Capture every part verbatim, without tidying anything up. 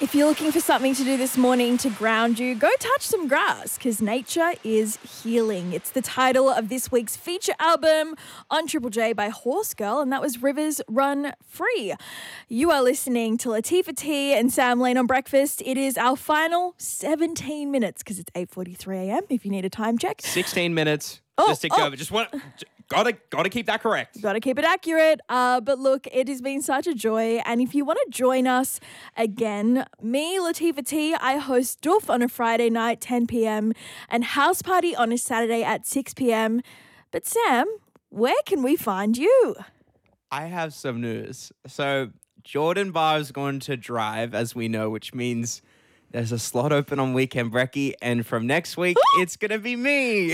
If you're looking for something to do this morning to ground you, go touch some grass because nature is healing. It's the title of this week's feature album on Triple J by Horse Girl, and that was Rivers Run Free. You are listening to Latifah T and Sam Lane on Breakfast. It is our final seventeen minutes because it's eight forty-three a.m. if you need a time check. sixteen minutes. Oh, just ticked oh. over. Just want gotta gotta keep that correct. Got to keep it accurate. Uh, but look, it has been such a joy. And if you want to join us again, me, Latifah T, I host Doof on a Friday night, ten p.m. and House Party on a Saturday at six p.m. But Sam, where can we find you? I have some news. So Jordan Barr is going to drive, as we know, which means there's a slot open on Weekend Brekkie, and from next week, it's going to be me. Yay,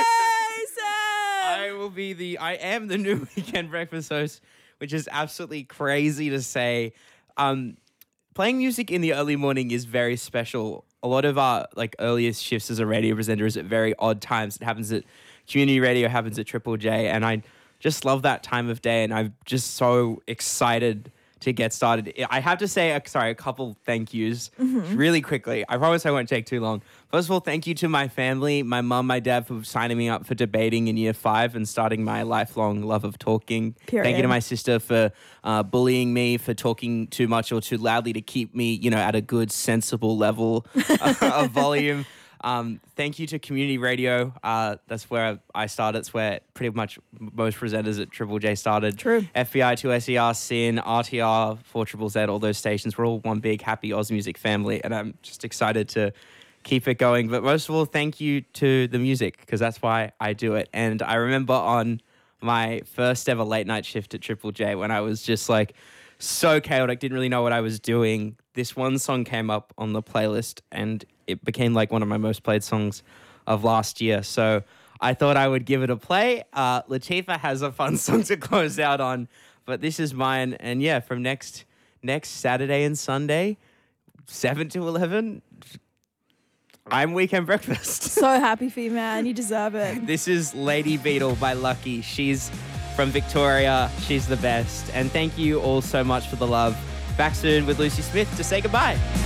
Sam! I will be the, I am the new Weekend Breakfast host, which is absolutely crazy to say. Um, playing music in the early morning is very special. A lot of our like earliest shifts as a radio presenter is at very odd times. It happens at community radio, happens at Triple J, and I just love that time of day, and I'm just so excited to get started. I have to say, uh, sorry, a couple thank yous mm-hmm. really quickly. I promise I won't take too long. First of all, thank you to my family, my mum, my dad for signing me up for debating in year five and starting my lifelong love of talking. Period. Thank you to my sister for uh, bullying me for talking too much or too loudly to keep me, you know, at a good, sensible level of volume. Um, thank you to community radio. Uh, that's where I started. It's where pretty much most presenters at Triple J started. True. F B I, two S E R, Sin, R T R, four Triple Z, all those stations. We're all one big happy Oz music family, and I'm just excited to keep it going. But most of all, thank you to the music, because that's why I do it. And I remember on my first ever late night shift at Triple J when I was just like so chaotic, didn't really know what I was doing, this one song came up on the playlist and it became like one of my most played songs of last year. So I thought I would give it a play. Uh, Latifah has a fun song to close out on, but this is mine. And yeah, from next next Saturday and Sunday, seven to eleven, I'm Weekend Breakfast. So happy for you, man. You deserve it. This is Lady Beetle by Lucky. She's from Victoria. She's the best. And thank you all so much for the love. Back soon with Lucy Smith to say goodbye.